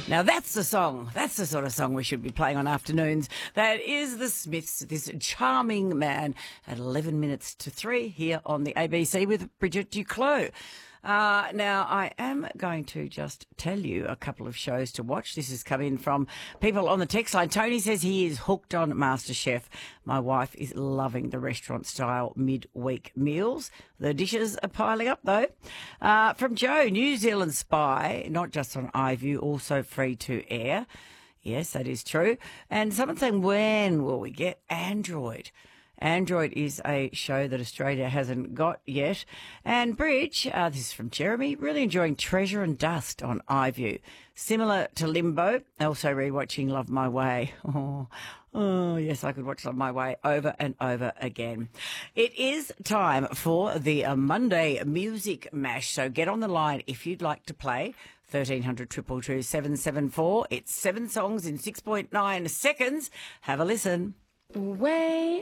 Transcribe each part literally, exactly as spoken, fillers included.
Now that's the song. That's the sort of song we should be playing on afternoons. That is the Smiths, this charming man, at eleven minutes to three here on the A B C with Bridget Duclos. Uh, now, I am going to just tell you a couple of shows to watch. This has come in from people on the text line. Tony says he is hooked on MasterChef. My wife is loving the restaurant-style midweek meals. The dishes are piling up, though. Uh, from Joe, New Zealand Spy, not just on iView, also free to air. Yes, that is true. And someone saying, when will we get Android? Android is a show that Australia hasn't got yet. And Bridge, uh, this is from Jeremy, really enjoying Treasure and Dust on iView. Similar to Limbo, also rewatching Love My Way. Oh, oh, yes, I could watch Love My Way over and over again. It is time for the uh, Monday Music Mash. So get on the line if you'd like to play. thirteen hundred, two two two, seven seven four. It's seven songs in six point nine seconds. Have a listen. Way.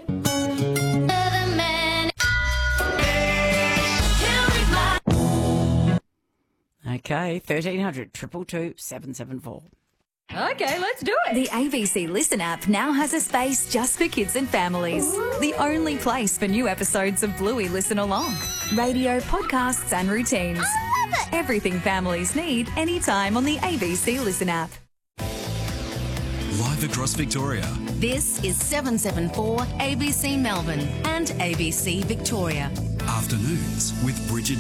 Okay, thirteen hundred, two two two, seven seven four. Okay, let's do it. The A B C Listen app now has a space just for kids and families. The only place for new episodes of Bluey Listen Along. Radio, podcasts and routines. I love it. Everything families need anytime on the A B C Listen app. Live across Victoria. This is seven seven four A B C Melbourne and A B C Victoria. Afternoons with Bridget